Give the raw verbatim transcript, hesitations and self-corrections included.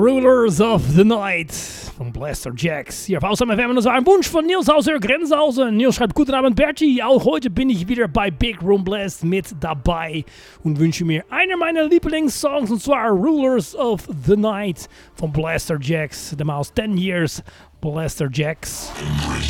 Rulers of the Night von Blaster Jacks. Hier auf Außer F M, das war ein Wunsch von Nils aus der Grenzhausen. Nils schreibt, guten Abend Bertie, auch heute bin ich wieder bei Big Room Blast mit dabei und wünsche mir einer meiner Lieblingssongs, und zwar Rulers of the Night von Blaster Jacks. Damals ten Years Blaster Jacks.